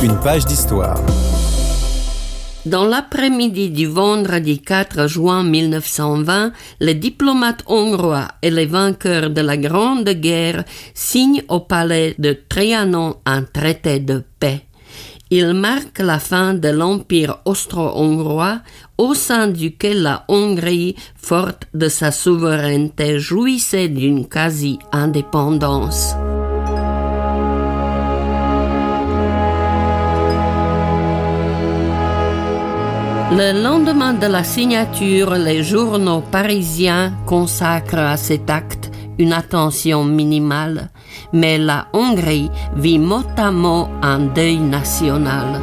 Une page d'histoire. Dans l'après-midi du vendredi 4 juin 1920, les diplomates hongrois et les vainqueurs de la Grande Guerre signent au palais de Trianon un traité de paix. Il marque la fin de l'Empire austro-hongrois, au sein duquel la Hongrie, forte de sa souveraineté, jouissait d'une quasi-indépendance. Le lendemain de la signature, les journaux parisiens consacrent à cet acte une attention minimale, mais la Hongrie vit mot à mot un deuil national.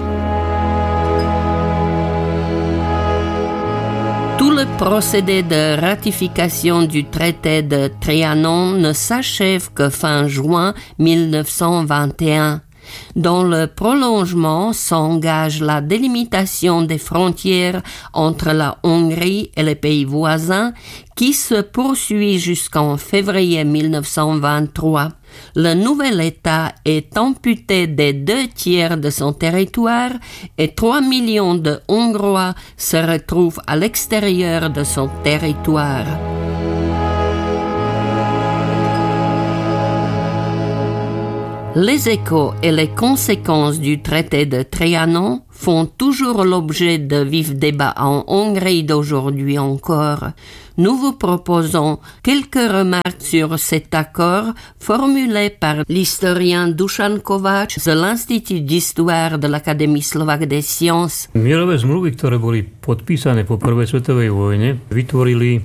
Tout le procédé de ratification du traité de Trianon ne s'achève que fin juin 1921. Dans le prolongement s'engage la délimitation des frontières entre la Hongrie et les pays voisins qui se poursuit jusqu'en février 1923. Le nouvel État est amputé des 2/3 de son territoire et 3 millions de Hongrois se retrouvent à l'extérieur de son territoire. Les échos et les conséquences du traité de Trianon font toujours l'objet de vifs débats en Hongrie d'aujourd'hui encore. Nous vous proposons quelques remarques sur cet accord formulé par l'historien Dušan Kovács de l'Institut d'histoire de l'Académie slovaque des sciences. Mierové zmluvy, ktoré boli podpísané po prvej svetovej vojne, vytvorili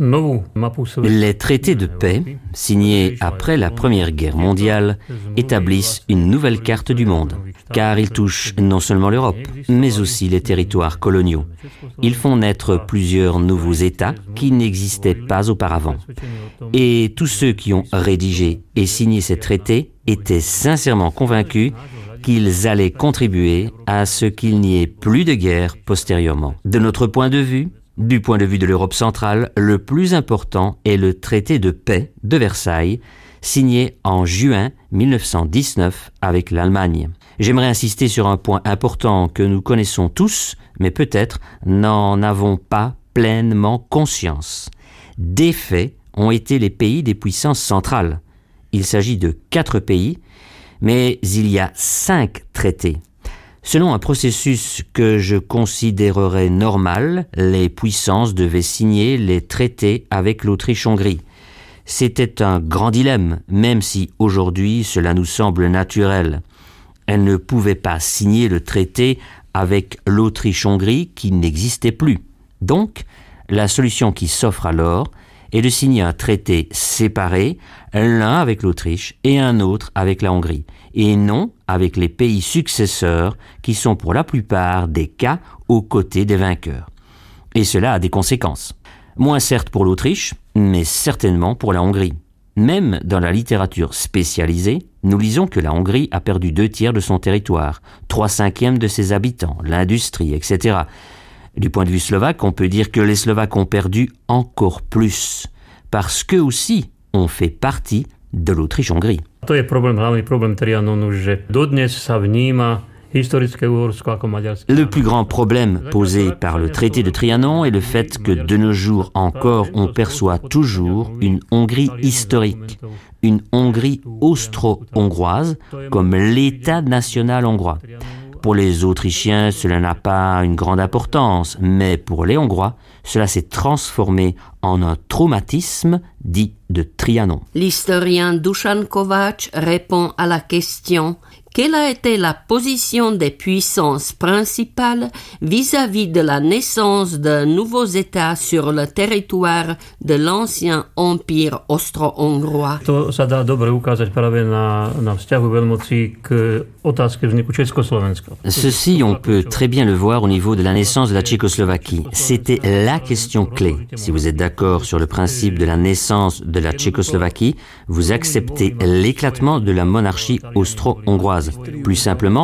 Les traités de paix, signés après la Première Guerre mondiale, établissent une nouvelle carte du monde, car ils touchent non seulement l'Europe, mais aussi les territoires coloniaux. Ils font naître plusieurs nouveaux États qui n'existaient pas auparavant. Et tous ceux qui ont rédigé et signé ces traités étaient sincèrement convaincus qu'ils allaient contribuer à ce qu'il n'y ait plus de guerre postérieurement. De notre point de vue, du point de vue de l'Europe centrale, le plus important est le traité de paix de Versailles, signé en juin 1919 avec l'Allemagne. J'aimerais insister sur un point important que nous connaissons tous, mais peut-être n'en avons pas pleinement conscience. Des faits ont été les pays des puissances centrales. Il s'agit de 4 pays, mais il y a 5 traités. Selon un processus que je considérerais normal, les puissances devaient signer les traités avec l'Autriche-Hongrie. C'était un grand dilemme, même si aujourd'hui cela nous semble naturel. Elles ne pouvaient pas signer le traité avec l'Autriche-Hongrie qui n'existait plus. Donc, la solution qui s'offre alors est de signer un traité séparé, l'un avec l'Autriche et un autre avec la Hongrie, et non avec les pays successeurs qui sont pour la plupart des cas aux côtés des vainqueurs. Et cela a des conséquences. Moins certes pour l'Autriche, mais certainement pour la Hongrie. Même dans la littérature spécialisée, nous lisons que la Hongrie a perdu 2/3 de son territoire, 3/5 de ses habitants, l'industrie, etc. Du point de vue slovaque, on peut dire que les Slovaques ont perdu encore plus, parce qu'eux aussi ont fait partie de l'Autriche-Hongrie. To je hlavný problém Trianonu, že dodnes sa vníma historické Uhorsko ako maďarské. Le plus grand problème posé par le traité de Trianon est le fait que de nos jours encore, on perçoit toujours une Hongrie historique, une Hongrie austro-hongroise comme l'État national hongrois. Pour les Autrichiens, cela n'a pas une grande importance, mais pour les Hongrois, cela s'est transformé en un traumatisme dit de Trianon. L'historien Dušan Kovács répond à la question « Quelle a été la position des puissances principales vis-à-vis de la naissance de nouveaux États sur le territoire de l'ancien empire austro-hongrois ?» To sa dá dobre ukázať práve na vzťahu veľmocí k otázke vzniku Československa. Ceci, on peut très bien le voir au niveau de la naissance de la Tchécoslovaquie. C'était la question clé. Si vous êtes d'accord sur le principe de la naissance de la Tchécoslovaquie, vous acceptez l'éclatement de la monarchie austro-hongroise. Plus simplement,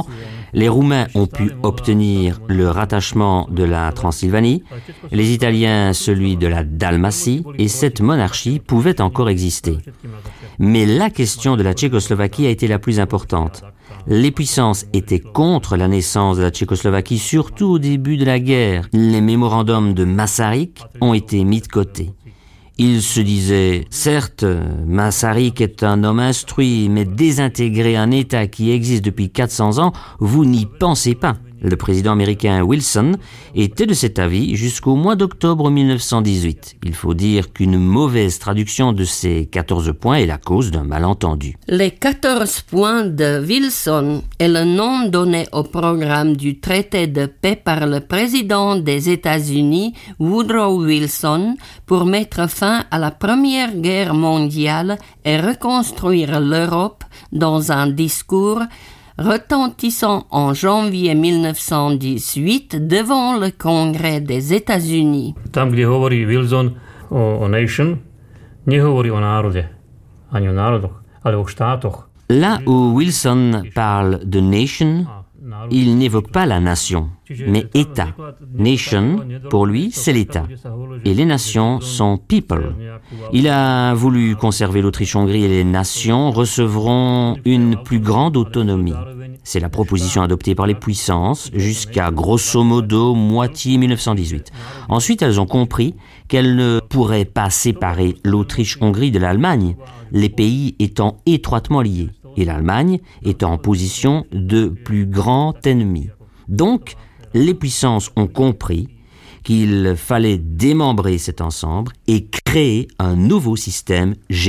Les Roumains ont pu obtenir le rattachement de la Transylvanie, les Italiens celui de la Dalmatie, et cette monarchie pouvait encore exister. Mais la question de la Tchécoslovaquie a été la plus importante. Les puissances étaient contre la naissance de la Tchécoslovaquie, surtout au début de la guerre. Les mémorandums de Masaryk ont été mis de côté. Il se disait, certes, Masaryk est un homme instruit, mais désintégrer un État qui existe depuis 400 ans, vous n'y pensez pas. Le président américain Wilson était de cet avis jusqu'au mois d'octobre 1918. Il faut dire qu'une mauvaise traduction de ces 14 points est la cause d'un malentendu. Les 14 points de Wilson est le nom donné au programme du traité de paix par le président des États-Unis, Woodrow Wilson, pour mettre fin à la Première Guerre mondiale et reconstruire l'Europe dans un discours retentissant en janvier 1918 devant le Congrès des États-Unis. Tam, kde hovorí Wilson o nation, nehovorí o národe, ani o národoch, ale o štátoch. Là où Wilson parle de nation, il n'évoque pas la nation, mais État. Nation, pour lui, c'est l'État. Et les nations sont people. Il a voulu conserver l'Autriche-Hongrie et les nations recevront une plus grande autonomie. C'est la proposition adoptée par les puissances jusqu'à grosso modo moitié 1918. Ensuite, elles ont compris qu'elles ne pourraient pas séparer l'Autriche-Hongrie de l'Allemagne, les pays étant étroitement liés, et l'Allemagne étant en position de plus grand ennemi. Donc, les puissances ont compris qu'il fallait démembrer cet ensemble et créer un nouveau système